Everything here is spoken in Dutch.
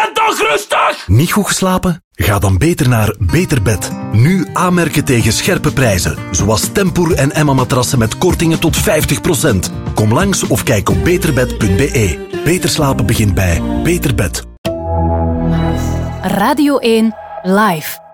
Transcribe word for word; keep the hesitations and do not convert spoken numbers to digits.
ben toch rustig! Niet goed geslapen? Ga dan beter naar Beter Bed. Nu aanmerken tegen scherpe prijzen. Zoals Tempoer en Emma matrassen met kortingen tot vijftig procent. Kom langs of kijk op beterbed punt be. Beter slapen begint bij Beter Bed. Radio één Live.